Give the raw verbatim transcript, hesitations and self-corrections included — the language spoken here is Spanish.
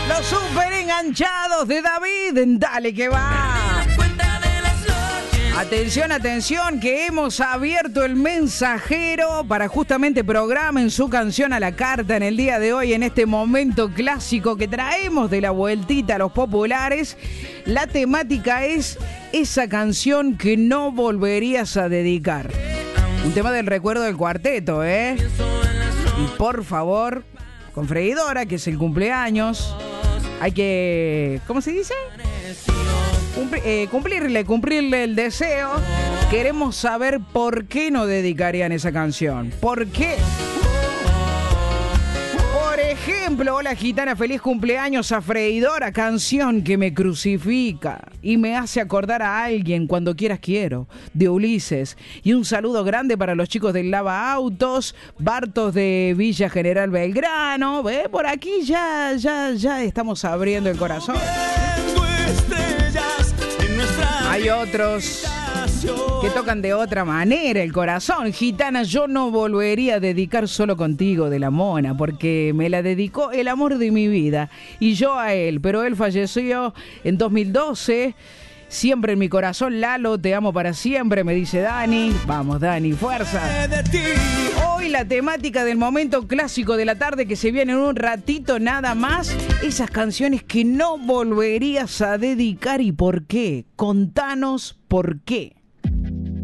Los super enganchados de David. Dale que va. Atención, atención, que hemos abierto el mensajero para justamente programen su canción a la carta en el día de hoy, en este momento clásico que traemos de la vueltita a los populares. La temática es esa canción que no volverías a dedicar. Un tema del recuerdo del cuarteto, ¿eh? Y por favor, con freidora, que es el cumpleaños, hay que... ¿Cómo se dice? Cumpli- eh, cumplirle, cumplirle el deseo. Queremos saber por qué no dedicarían esa canción. ¿Por qué? Por ejemplo, hola gitana, feliz cumpleaños a freidora, canción que me crucifica y me hace acordar a alguien cuando quieras quiero, de Ulises. Y un saludo grande para los chicos del Lava Autos, Bartos de Villa General Belgrano. ¿Ve? Por aquí ya, ya, ya estamos abriendo el corazón. Hay otros que tocan de otra manera el corazón. Gitana, yo no volvería a dedicar Solo Contigo de La Mona, porque me la dedicó el amor de mi vida y yo a él, pero él falleció en dos mil doce. Siempre en mi corazón, Lalo, te amo para siempre, me dice Dani. Vamos, Dani, fuerza. Hoy la temática del momento clásico de la tarde que se viene en un ratito nada más. Esas canciones que no volverías a dedicar y por qué. Contanos por qué.